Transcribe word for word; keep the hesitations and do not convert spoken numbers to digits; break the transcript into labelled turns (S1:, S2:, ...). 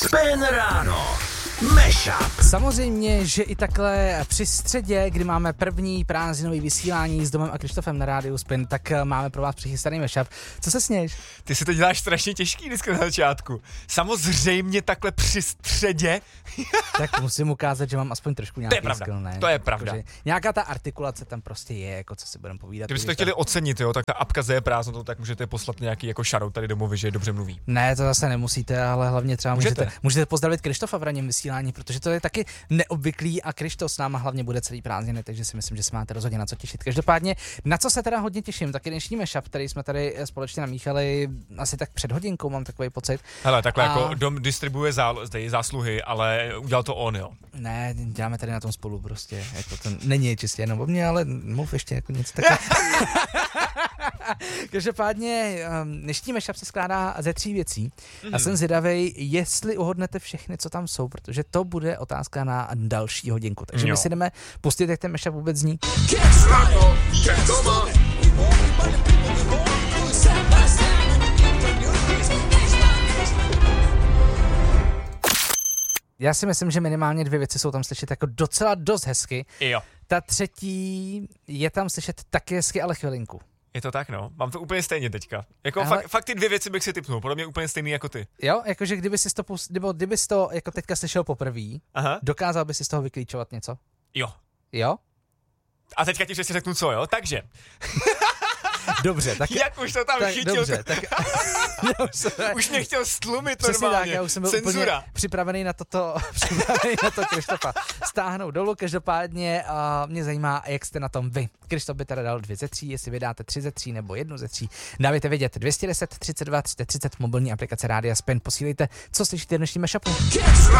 S1: Spin ráno. Mashup.
S2: Samozřejmě, že i takhle při středě, kdy máme první prázdninový vysílání s Domem a Krištofem na rádiu Spin, tak máme pro vás přichystaný mashup. Co se sněš?
S3: Ty si to děláš strašně těžký dneska na začátku. Samozřejmě takhle při středě.
S2: Tak musím ukázat, že mám aspoň trošku nějaký
S3: To je pravda,
S2: skill, ne?
S3: to je pravda.
S2: Jako, nějaká ta artikulace tam prostě je, jako co si budeme povídat.
S3: Kdybyste to chtěli ocenit, jo, tak ta apka Z je prázdnotou, tak můžete poslat nějaký jako shoutout tady domovi, že dobře mluví.
S2: Ne, to zase nemusíte, ale hlavně třeba můžete,
S3: Můžete.
S2: můžete pozdravit Krištofa v ranním vysílání, protože to je taky neobvyklý a Krištof s náma hlavně bude celý prázdniny, takže si myslím, že se máte rozhodně na co těšit. Každopádně, na co se teda hodně těším, taky dnešní mashup, který jsme tady společně namíchali asi tak před hodinkou, mám takový pocit.
S3: Hele, takhle
S2: A-
S3: jako Dom distribuje zál, tady zásluhy, ale udělal to on, jo.
S2: Ne, děláme tady na tom spolu prostě, jako to není čistě jenom o mně, ale mluv ještě jako něco takové. Každopádně um, dnešní mashup se skládá ze tří věcí
S3: Mhm.
S2: a jsem zvědavej, jestli uhodnete všechny, co tam jsou, protože to bude otázka na další hodinku. Takže
S3: Jo.
S2: my si jdeme pustit, jak ten mashup vůbec zní.
S1: Ráno, get doma.
S2: Já si myslím, že minimálně dvě věci jsou tam slyšet jako docela dost hezky.
S3: Jo.
S2: Ta třetí je tam slyšet taky hezky, ale chvilinku.
S3: Je to tak, no. Mám to úplně stejně teďka. Jako
S2: Ale-
S3: fakt, fakt ty dvě věci bych si tipnul, podle mě úplně stejný jako ty.
S2: Jo, jakože kdyby si to, pust, nebo kdyby jsi to jako teďka slyšel poprvé,
S3: Aha.
S2: dokázal by si z toho vyklíčovat něco?
S3: Jo.
S2: Jo?
S3: A teďka ti přesně řeknu co, jo. Takže,
S2: Dobře, tak,
S3: jak už to tam
S2: tak
S3: chytil,
S2: dobře, tak
S3: už mě chtěl stlumit
S2: přesně
S3: normálně.
S2: tak, já už jsem byl
S3: Cenzura.
S2: úplně připravený na toto, připravený na to Krištofa stáhnout dolů, každopádně uh, mě zajímá, jak jste na tom vy. Krištof by teda dal dvě ze tří, jestli vydáte tři ze tří nebo jednu ze tří. Dávajte vědět dvě deset třicet dva třicet třicet mobilní aplikace Rádia Spin, posílejte, co slyšíte v dnešním mashupu.